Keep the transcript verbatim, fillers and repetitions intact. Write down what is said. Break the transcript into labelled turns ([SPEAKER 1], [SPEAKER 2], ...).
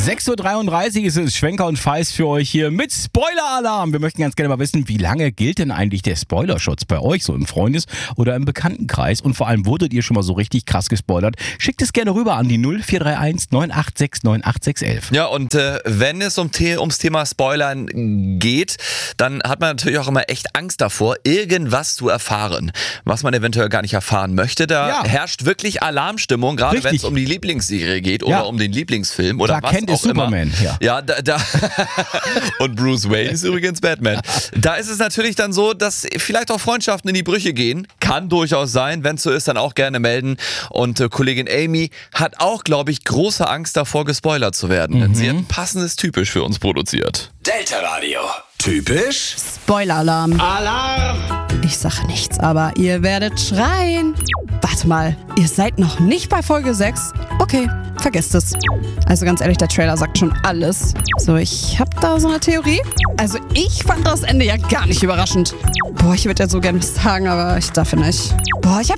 [SPEAKER 1] sechs Uhr dreiunddreißig ist es, Schwenker und Feist für euch hier mit Spoiler-Alarm. Wir möchten ganz gerne mal wissen, wie lange gilt denn eigentlich der Spoilerschutz bei euch, so im Freundes- oder im Bekanntenkreis? Und vor allem, wurdet ihr schon mal so richtig krass gespoilert? Schickt es gerne rüber an die null vier drei eins neun acht sechs neun acht sechs eins eins.
[SPEAKER 2] Ja, und äh, wenn es um The- ums Thema Spoilern geht, dann hat man natürlich auch immer echt Angst davor, irgendwas zu erfahren, was man eventuell gar nicht erfahren möchte. Da
[SPEAKER 1] Ja.
[SPEAKER 2] herrscht wirklich Alarmstimmung, gerade wenn es
[SPEAKER 1] Richtig.
[SPEAKER 2] um die Lieblingsserie geht oder
[SPEAKER 1] Ja.
[SPEAKER 2] um den Lieblingsfilm oder
[SPEAKER 1] Clark
[SPEAKER 2] was
[SPEAKER 1] Kent
[SPEAKER 2] auch
[SPEAKER 1] ist Superman,
[SPEAKER 2] immer.
[SPEAKER 1] ja.
[SPEAKER 2] Ja, da, da und Bruce Wayne ist übrigens Batman. Da ist es natürlich dann so, dass vielleicht auch Freundschaften in die Brüche gehen. Kann durchaus sein. Wenn es so ist, dann auch gerne melden. Und äh, Kollegin Amy hat auch, glaube ich, große Angst davor, gespoilert zu werden. Denn sie hat ein passendes Typisch für uns produziert.
[SPEAKER 3] Delta Radio. Typisch?
[SPEAKER 4] Spoiler-Alarm.
[SPEAKER 3] Alarm!
[SPEAKER 4] Ich sag nichts, aber ihr werdet schreien. Warte mal, ihr seid noch nicht bei Folge sechs? Okay, vergesst es. Also ganz ehrlich, der Trailer sagt schon alles. So, ich hab da so eine Theorie. Also ich fand das Ende ja gar nicht überraschend. Boah, ich würde ja so gerne was sagen, aber ich darf ja nicht. Boah, ich hab